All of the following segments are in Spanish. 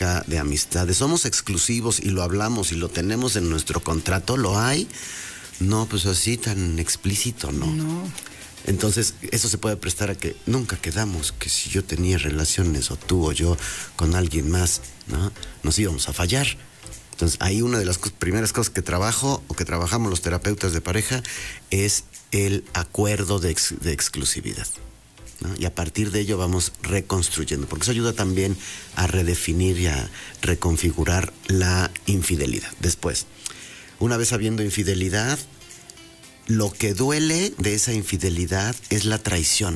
tóxica de amistades. Somos exclusivos y lo hablamos y lo tenemos en nuestro contrato, ¿lo hay? No, pues así tan explícito, ¿no? No. Entonces, eso se puede prestar a que nunca quedamos que si yo tenía relaciones o tú o yo con alguien más, ¿no? Nos íbamos a fallar. Entonces, ahí una de las primeras cosas que trabajo o que trabajamos los terapeutas de pareja es el acuerdo de exclusividad, ¿no? Y a partir de ello vamos reconstruyendo, porque eso ayuda también a redefinir y a reconfigurar la infidelidad. Después, una vez habiendo infidelidad, lo que duele de esa infidelidad es la traición.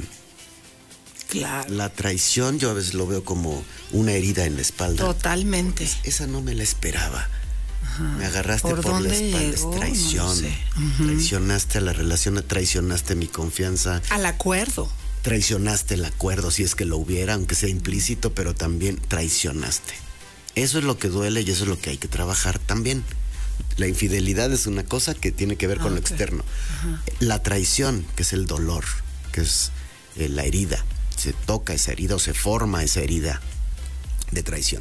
Claro. La traición yo a veces lo veo como una herida en la espalda. Totalmente. Esa no me la esperaba. Ajá. Me agarraste por la espalda. Llegó? Es traición. No sé. Traicionaste a la relación, traicionaste mi confianza. Al acuerdo. Traicionaste el acuerdo, si es que lo hubiera, aunque sea implícito, pero también traicionaste. Eso es lo que duele y eso es lo que hay que trabajar también. La infidelidad es una cosa que tiene que ver con lo externo. Ajá. La traición, que es el dolor, que es la herida. Se toca esa herida o se forma esa herida de traición.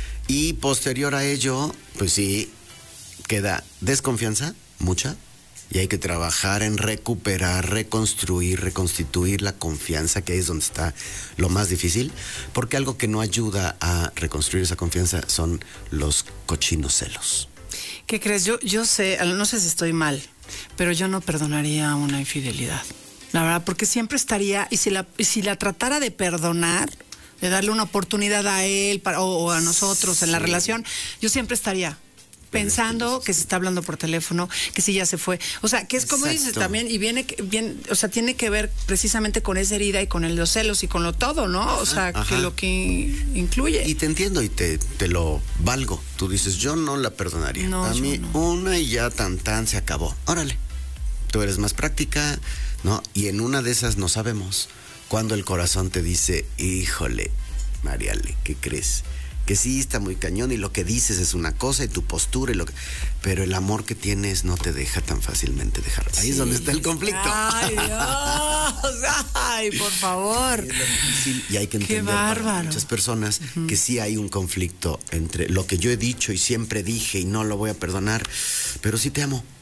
Y posterior a ello, pues sí, queda desconfianza, mucha, y hay que trabajar en recuperar, reconstruir, reconstituir la confianza, que ahí es donde está lo más difícil, porque algo que no ayuda a reconstruir esa confianza son los cochinos celos. ¿Qué crees? Yo sé, no sé si estoy mal, pero yo no perdonaría una infidelidad. La verdad, porque siempre estaría, y si la tratara de perdonar, de darle una oportunidad a él o a nosotros en la relación, yo siempre estaría pensando que se está hablando por teléfono, que si ya se fue. O sea, que es como dices también, y viene bien, o sea, tiene que ver precisamente con esa herida y con los celos y con lo todo, ¿no? O sea, que lo que incluye. Y te entiendo y te lo valgo. Tú dices, yo no la perdonaría. No, a mí una y ya tan se acabó. Órale. Tú eres más práctica, ¿no? Y en una de esas no sabemos cuando el corazón te dice, híjole, Mariale, ¿qué crees? Que sí está muy cañón y lo que dices es una cosa y tu postura pero el amor que tienes no te deja tan fácilmente dejar. Ahí es donde está el conflicto. Ay, Dios, ay, por favor. Y hay que entender para muchas personas que sí hay un conflicto entre lo que yo he dicho y siempre dije y no lo voy a perdonar, pero sí te amo.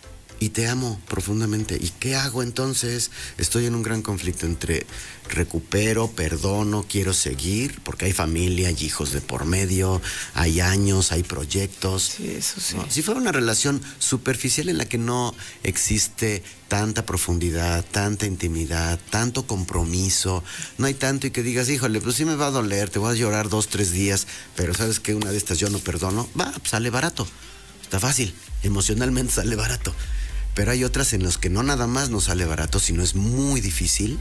Y te amo profundamente. ¿Y qué hago entonces? Estoy en un gran conflicto entre recupero, perdono, quiero seguir, porque hay familia, hay hijos de por medio, hay años, hay proyectos. Sí, eso sí. ¿No? Si fuera una relación superficial en la que no existe tanta profundidad, tanta intimidad, tanto compromiso, no hay tanto y que digas, híjole, pues sí me va a doler, te voy a llorar 2-3 días, pero sabes que una de estas yo no perdono, pues sale barato. Está fácil, emocionalmente sale barato. Pero hay otras en las que no nada más no sale barato, sino es muy difícil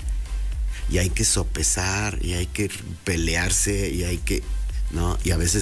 y hay que sopesar y hay que pelearse y hay que, ¿no? Y a veces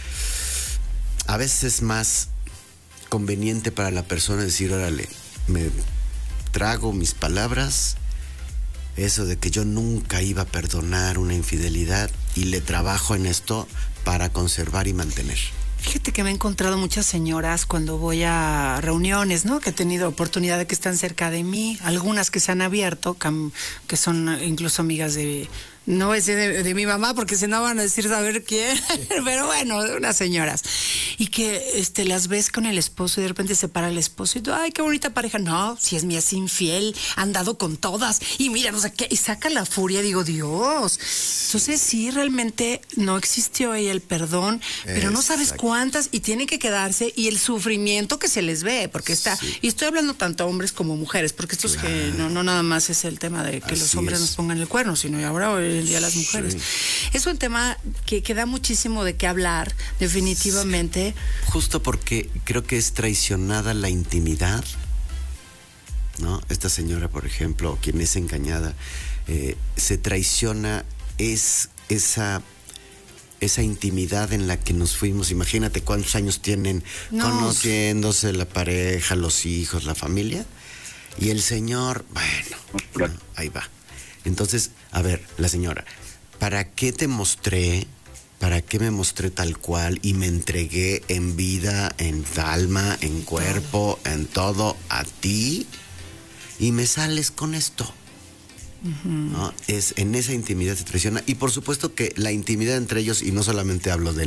es más conveniente para la persona decir, órale, me trago mis palabras, eso de que yo nunca iba a perdonar una infidelidad y le trabajo en esto para conservar y mantener. Fíjate que me he encontrado muchas señoras cuando voy a reuniones, ¿no? Que he tenido oportunidad de que están cerca de mí, algunas que se han abierto, que son incluso amigas de... No voy a decir de mi mamá porque si no van a decir saber quién, pero bueno, de unas señoras. Y que las ves con el esposo y de repente se para el esposo y tú, ay, qué bonita pareja. No, si es mía, es infiel, ha andado con todas y mira, no sé qué, y saca la furia, digo, Dios. Entonces sí, realmente no existió ahí el perdón, pero no sabes cuántas y tiene que quedarse y el sufrimiento que se les ve, porque está, y estoy hablando tanto a hombres como mujeres, porque esto es que no nada más es el tema de que los hombres nos pongan el cuerno, sino ahora el día de las mujeres. Sí. Es un tema que da muchísimo de qué hablar, definitivamente. Justo porque creo que es traicionada la intimidad, ¿no? Esta señora, por ejemplo, quien es engañada, se traiciona esa intimidad en la que nos fuimos. Imagínate cuántos años tienen conociéndose la pareja, los hijos, la familia. Y el señor, bueno, ¿no? Ahí va. Entonces, a ver, la señora, ¿para qué te mostré? ¿Para qué me mostré tal cual y me entregué en vida, en alma, en cuerpo, en todo a ti? Y me sales con esto. ¿No? En esa intimidad se traiciona. Y por supuesto que la intimidad entre ellos, y no solamente hablo de